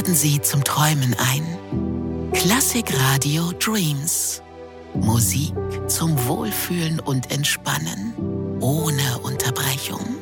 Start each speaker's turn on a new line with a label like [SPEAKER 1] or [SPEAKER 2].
[SPEAKER 1] laden Sie zum Träumen ein. Klassik Radio Dreams. Musik zum Wohlfühlen und Entspannen. Ohne Unterbrechung.